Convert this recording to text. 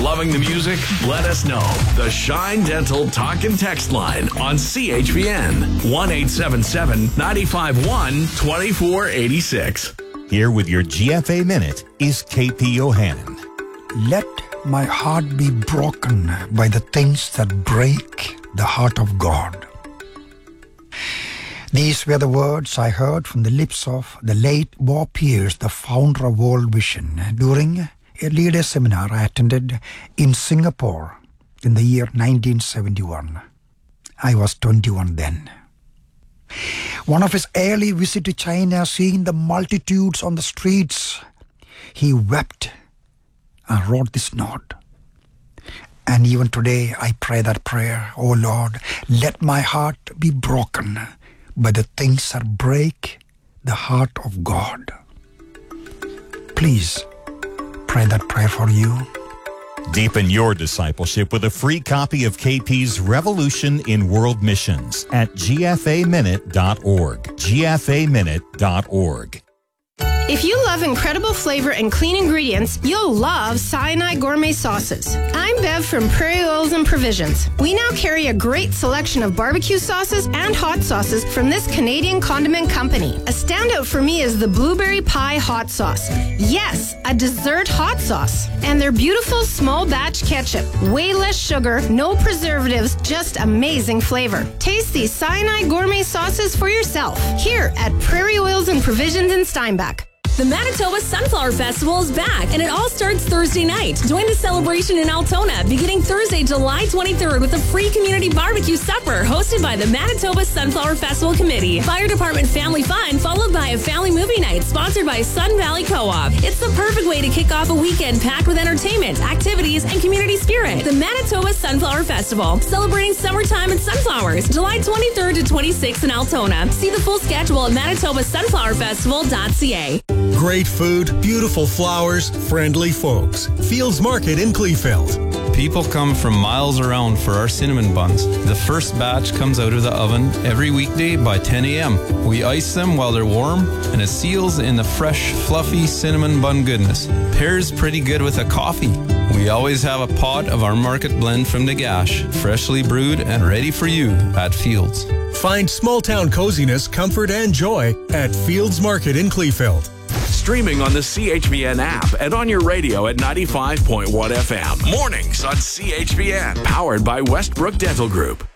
Loving the music? Let us know. The Shine Dental Talk and Text line on CHPN 1-877-951-2486. Here with your GFA Minute is KP Yohannan. Let my heart be broken by the things that break the heart of God. These were the words I heard from the lips of the late Bob Pierce, the founder of World Vision, during a leader seminar I attended in Singapore in the year 1971. I was 21 then. One of his early visits to China, seeing the multitudes on the streets, he wept and wrote this note. And even today I pray that prayer, "Oh Lord, let my heart be broken by the things that break the heart of God." Please pray that prayer for you. Deepen your discipleship with a free copy of KP's Revolution in World Missions at gfaminute.org. gfaminute.org. If you love incredible flavor and clean ingredients, you'll love Sinai Gourmet Sauces. I'm Bev from Prairie Oils and Provisions. We now carry a great selection of barbecue sauces and hot sauces from this Canadian condiment company. A standout for me is the Blueberry Pie Hot Sauce. Yes, a dessert hot sauce. And their beautiful small batch ketchup. Way less sugar, no preservatives, just amazing flavor. Taste these Sinai Gourmet Sauces for yourself here at Prairie Oils and Provisions in Steinbach. The Manitoba Sunflower Festival is back, and it all starts Thursday night. Join the celebration in Altona, beginning Thursday, July 23rd, with a free community barbecue supper hosted by the Manitoba Sunflower Festival Committee. Fire Department Family Fun, followed by a family movie night sponsored by Sun Valley Co-op. It's the perfect way to kick off a weekend packed with entertainment, activities, and community spirit. The Manitoba Sunflower Festival, celebrating summertime and sunflowers, July 23rd to 26th in Altona. See the full schedule at manitobasunflowerfestival.ca. Great food, beautiful flowers, friendly folks. Fields Market in Kleefeld. People come from miles around for our cinnamon buns. The first batch comes out of the oven every weekday by 10 a.m. We ice them while they're warm, and it seals in the fresh, fluffy cinnamon bun goodness. Pairs pretty good with a coffee. We always have a pot of our market blend from Nagash, freshly brewed and ready for you at Fields. Find small town coziness, comfort, and joy at Fields Market in Kleefeld. Streaming on the CHPN app and on your radio at 95.1 FM. Mornings on CHPN. Powered by Westbrook Dental Group.